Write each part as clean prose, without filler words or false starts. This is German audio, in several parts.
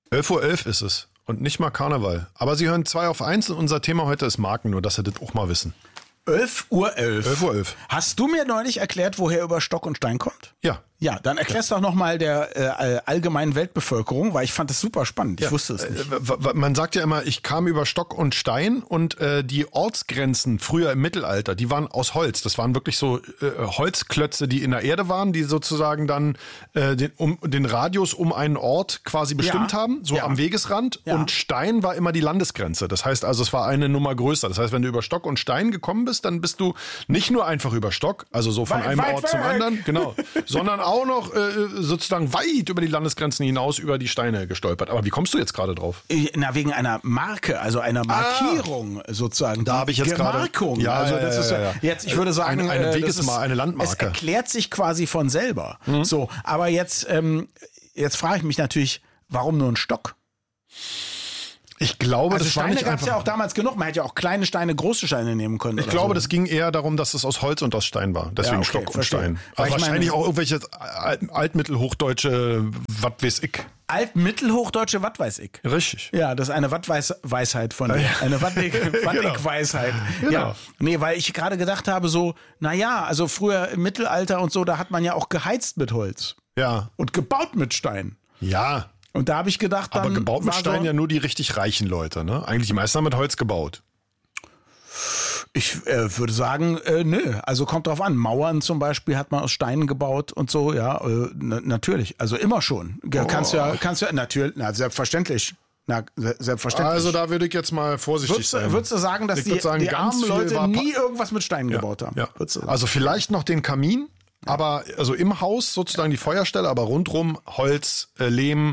11:11 Uhr ist es und nicht mal Karneval. Aber Sie hören 2 auf 1 und unser Thema heute ist Marken, nur dass Sie das auch mal wissen. 11:11 Uhr. 11:11 Uhr. Hast du mir neulich erklärt, woher über Stock und Stein kommt? Ja. Ja, dann erklär's doch nochmal der allgemeinen Weltbevölkerung, weil ich fand das super spannend. Ich wusste es nicht. Man sagt ja immer, ich kam über Stock und Stein und die Ortsgrenzen früher im Mittelalter, die waren aus Holz. Das waren wirklich so Holzklötze, die in der Erde waren, die sozusagen dann den Radius um einen Ort quasi bestimmt haben, so am Wegesrand. Ja. Und Stein war immer die Landesgrenze. Das heißt also, es war eine Nummer größer. Das heißt, wenn du über Stock und Stein gekommen bist, dann bist du nicht nur einfach über Stock, also so von einem Ort zum anderen, genau, sondern auch noch sozusagen weit über die Landesgrenzen hinaus über die Steine gestolpert. Aber wie kommst du jetzt gerade drauf? Na, wegen einer Marke, also einer Markierung sozusagen. Da habe ich jetzt gerade. Ja, also das ist jetzt, ich würde sagen, eine Landmarke. Es erklärt sich quasi von selber. So, aber jetzt frage ich mich natürlich, warum nur ein Stock? Ich glaube, also das war Steine nicht gab es einfach. ja auch damals genug. Man hätte ja auch kleine Steine, große Steine nehmen können. Ich glaube, das ging eher darum, dass es aus Holz und aus Stein war. Deswegen Stock und Stein. Aber wahrscheinlich auch irgendwelche altmittelhochdeutsche, was weiß ich. Altmittelhochdeutsche, was weiß ich. Richtig. Ja, das ist eine Weisheit von dir. Eine Weisheit. Genau. Ja. Nee, weil ich gerade gedacht habe, so, naja, also früher im Mittelalter und so, da hat man ja auch geheizt mit Holz. Ja. Und gebaut mit Stein. Ja. Und da habe ich gedacht, dann aber gebaut mit Stein so, ja nur die richtig reichen Leute, ne? Eigentlich die meisten haben mit Holz gebaut. Ich würde sagen, nö. Also kommt drauf an. Mauern zum Beispiel hat man aus Steinen gebaut und so, ja, natürlich. Also immer schon. Kannst ja, natürlich, selbstverständlich. Selbstverständlich. Also da würde ich jetzt mal vorsichtig sein. Würdest du sagen, dass die armen Leute nie irgendwas mit Steinen gebaut haben? Ja. Also vielleicht noch den Kamin, aber also im Haus sozusagen die Feuerstelle, aber rundrum Holz, Lehm,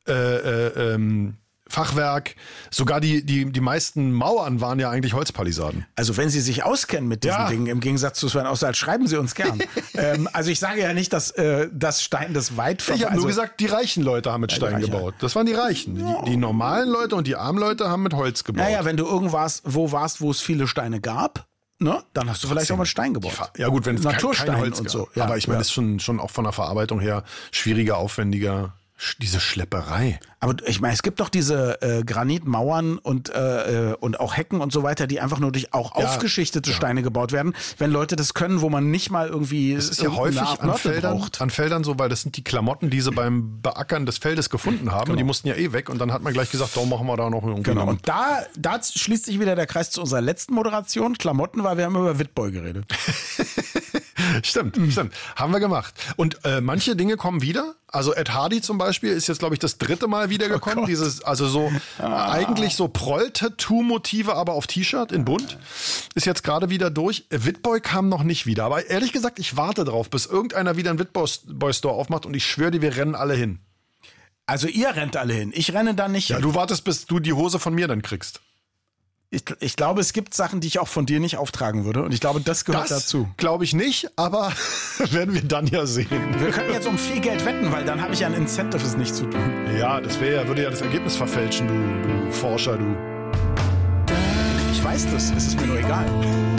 Fachwerk, sogar die meisten Mauern waren ja eigentlich Holzpalisaden. Also wenn Sie sich auskennen mit diesen Dingen, im Gegensatz zu Sven Auswald, schreiben Sie uns gern. Also ich sage ja nicht, dass das Stein das weit Ich habe nur gesagt, die reichen Leute haben mit Stein gebaut. Das waren die Reichen. Die normalen Leute und die armen Leute haben mit Holz gebaut. Naja, wenn du wo warst, wo es viele Steine gab, ne, dann hast du vielleicht auch mit Stein gebaut. Ja gut, wenn es Naturstein kein Holz und gab. so. Ja, aber ich meine, das ist schon auch von der Verarbeitung her schwieriger, aufwendiger. Diese Schlepperei. Aber ich meine, es gibt doch diese Granitmauern und auch Hecken und so weiter, die einfach nur durch auch aufgeschichtete Steine gebaut werden. Wenn Leute das können, wo man nicht mal irgendwie das ist ja häufig an Feldern so, weil das sind die Klamotten, die sie beim Beackern des Feldes gefunden haben. Genau. Und die mussten ja weg. Und dann hat man gleich gesagt, da machen wir da noch irgendwie. Genau. Und da schließt sich wieder der Kreis zu unserer letzten Moderation. Klamotten, weil wir haben über Witboy geredet. Stimmt. Haben wir gemacht. Und manche Dinge kommen wieder. Also Ed Hardy zum Beispiel ist jetzt, glaube ich, das 3. Mal wiedergekommen. Eigentlich so Proll-Tattoo-Motive, aber auf T-Shirt in bunt. Ist jetzt gerade wieder durch. Witboy kam noch nicht wieder. Aber ehrlich gesagt, ich warte drauf, bis irgendeiner wieder einen Witboy-Store aufmacht und ich schwöre dir, wir rennen alle hin. Also ihr rennt alle hin. Ich renne da nicht hin. Ja, du wartest, bis du die Hose von mir dann kriegst. Ich glaube, es gibt Sachen, die ich auch von dir nicht auftragen würde. Und ich glaube, das gehört dazu. Glaube ich nicht, aber werden wir dann ja sehen. Wir können jetzt um viel Geld wetten, weil dann habe ich ja ein Incentive, es nicht zu tun. Ja, würde ja das Ergebnis verfälschen, du Forscher, du. Ich weiß das, es ist mir nur egal.